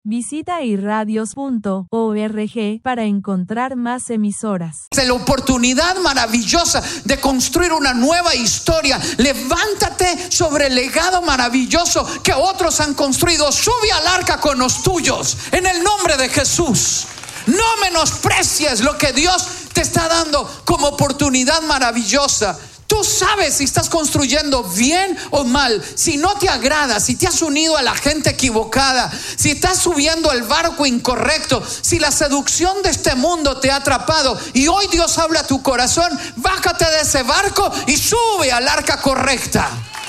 Visita irradios.org para encontrar más emisoras. Es la oportunidad maravillosa de construir una nueva historia. Levántate sobre el legado maravilloso que otros han construido. Sube al arca con los tuyos en el nombre de Jesús. No menosprecies lo que Dios te está dando como oportunidad maravillosa. Tú sabes si estás construyendo bien o mal, si no te agrada, si te has unido a la gente equivocada, si estás subiendo al barco incorrecto, si la seducción de este mundo te ha atrapado y hoy Dios habla a tu corazón. Bájate de ese barco y sube al arca correcta.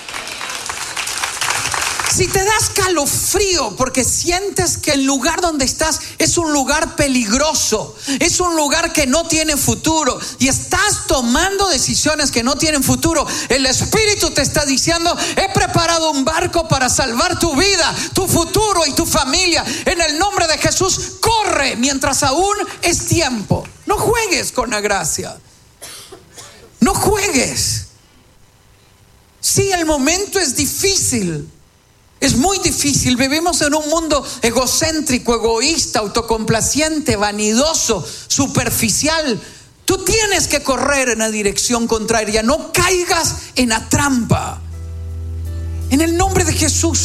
Si te das calofrío porque sientes que el lugar donde estás es un lugar peligroso, es un lugar que no tiene futuro y estás tomando decisiones que no tienen futuro, el Espíritu te está diciendo: he preparado un barco para salvar tu vida, tu futuro y tu familia. En el nombre de Jesús, corre mientras aún es tiempo. No juegues con la gracia. No juegues. Sí, el momento es difícil. Es muy difícil. Vivimos en un mundo egocéntrico, egoísta, autocomplaciente, vanidoso, superficial. Tú tienes que correr en la dirección contraria. No caigas en la trampa. En el nombre de Jesús.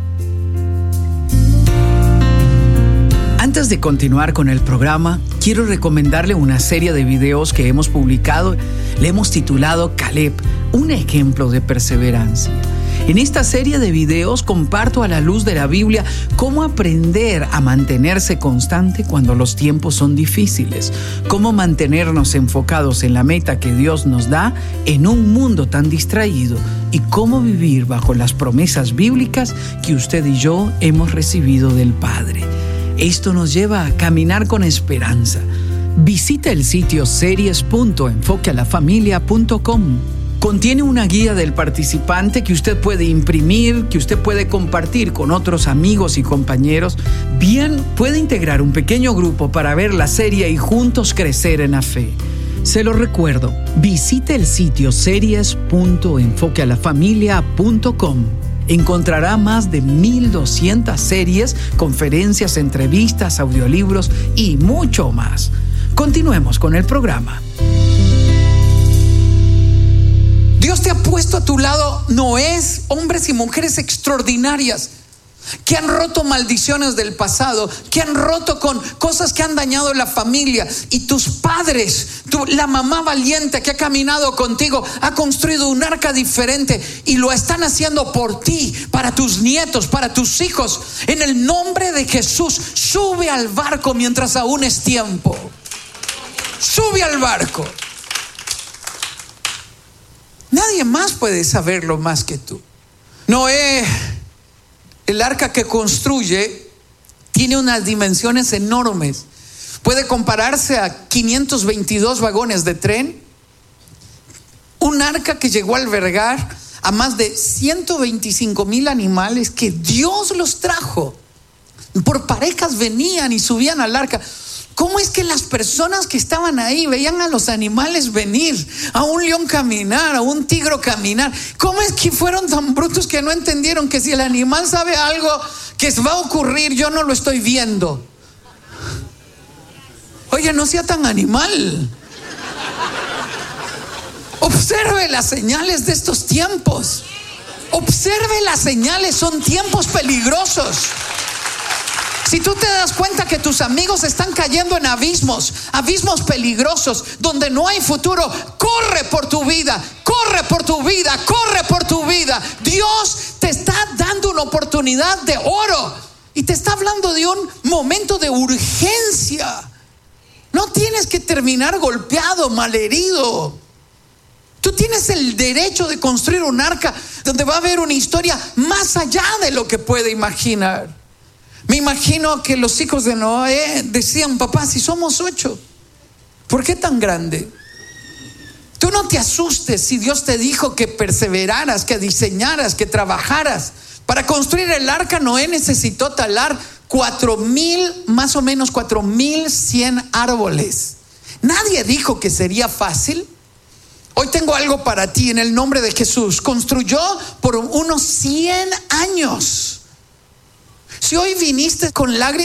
Antes de continuar con el programa, quiero recomendarle una serie de videos que hemos publicado. Le hemos titulado Caleb, un ejemplo de perseverancia. En esta serie de videos comparto a la luz de la Biblia cómo aprender a mantenerse constante cuando los tiempos son difíciles, cómo mantenernos enfocados en la meta que Dios nos da en un mundo tan distraído y cómo vivir bajo las promesas bíblicas que usted y yo hemos recibido del Padre. Esto nos lleva a caminar con esperanza. Visita el sitio series.enfoquealafamilia.com. Contiene una guía del participante que usted puede imprimir, que usted puede compartir con otros amigos y compañeros. Bien, puede integrar un pequeño grupo para ver la serie y juntos crecer en la fe. Se lo recuerdo, visite el sitio series.enfoquealafamilia.com. Encontrará más de 1,200 series, conferencias, entrevistas, audiolibros y mucho más. Continuemos con el programa. Dios te ha puesto a tu lado Noés, hombres y mujeres extraordinarias que han roto maldiciones del pasado, que han roto con cosas que han dañado la familia. Y tus padres, la mamá valiente que ha caminado contigo, ha construido un arca diferente y lo están haciendo por ti, para tus nietos, para tus hijos. En el nombre de Jesús, sube al barco mientras aún es tiempo. Sube al barco. Nadie más puede saberlo más que tú. Noé, el arca que construye, tiene unas dimensiones enormes. Puede compararse a 522 vagones de tren. Un arca que llegó a albergar a más de 125,000 animales que Dios los trajo. Por parejas venían y subían al arca. ¿Cómo es que las personas que estaban ahí veían a los animales venir, a un león caminar, a un tigre caminar? ¿Cómo es que fueron tan brutos que no entendieron que si el animal sabe algo que va a ocurrir, yo no lo estoy viendo? Oye, no sea tan animal. Observe las señales de estos tiempos. Observe las señales, son tiempos peligrosos. Si tú te das cuenta que tus amigos están cayendo en abismos peligrosos donde no hay futuro, corre por tu vida, corre por tu vida, corre por tu vida. Dios te está dando una oportunidad de oro y te está hablando de un momento de urgencia. No tienes que terminar golpeado, malherido. Tú tienes el derecho de construir un arca donde va a haber una historia más allá de lo que puede imaginar. Me imagino que los hijos de Noé decían: papá, si somos 8, ¿por qué tan grande? Tú no te asustes si Dios te dijo que perseveraras, que diseñaras, que trabajaras. Para construir el arca, Noé necesitó talar 4,000, más o menos 4,100 árboles. Nadie dijo que sería fácil. Hoy tengo algo para ti en el nombre de Jesús. Construyó por unos 100 años. Si hoy viniste con lágrimas